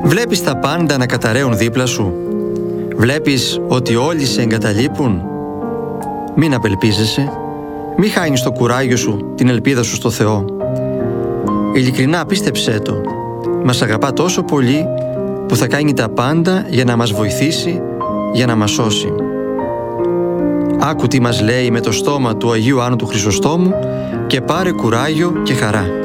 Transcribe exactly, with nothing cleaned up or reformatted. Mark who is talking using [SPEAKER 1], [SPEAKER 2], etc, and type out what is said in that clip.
[SPEAKER 1] Βλέπεις τα πάντα να καταραίουν δίπλα σου. Βλέπεις ότι όλοι σε εγκαταλείπουν. Μην απελπίζεσαι. Μην χάνεις το κουράγιο σου, την ελπίδα σου στο Θεό. Ειλικρινά πίστεψέ το. Μας αγαπά τόσο πολύ που θα κάνει τα πάντα για να μας βοηθήσει, για να μας σώσει. Άκου τι μας λέει με το στόμα του Αγίου Άννου του Χρυσοστόμου και πάρε κουράγιο και χαρά.